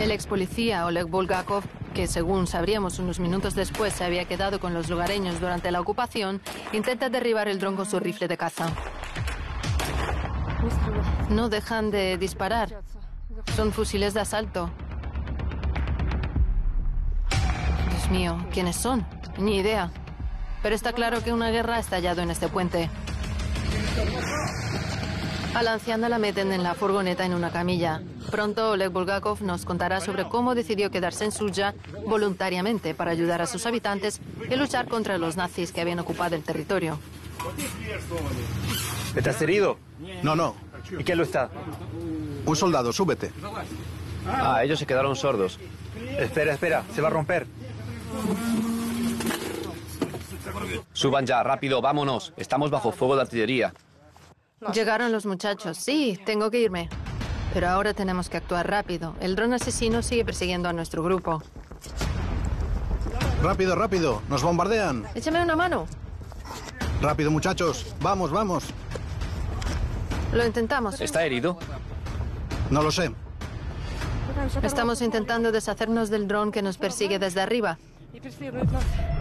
El ex policía Oleg Bulgakov, que según sabríamos unos minutos después se había quedado con los lugareños durante la ocupación, intenta derribar el dron con su rifle de caza. No dejan de disparar. Son fusiles de asalto. Dios mío, ¿quiénes son? Ni idea. Pero está claro que una guerra ha estallado en este puente. A la anciana la meten en la furgoneta en una camilla. Pronto Oleg Bulgakov nos contará sobre cómo decidió quedarse en Sudzha voluntariamente para ayudar a sus habitantes y luchar contra los nazis que habían ocupado el territorio. ¿Estás herido? No. ¿Y quién lo está? Un soldado, súbete. Ah, ellos se quedaron sordos. Espera, se va a romper. Suban ya, rápido, vámonos. Estamos bajo fuego de artillería. Llegaron los muchachos. Sí, tengo que irme. Pero ahora tenemos que actuar rápido. El dron asesino sigue persiguiendo a nuestro grupo. Rápido, nos bombardean. Échame una mano. Rápido, muchachos. Vamos. Lo intentamos. ¿Está herido? No lo sé. Estamos intentando deshacernos del dron que nos persigue desde arriba.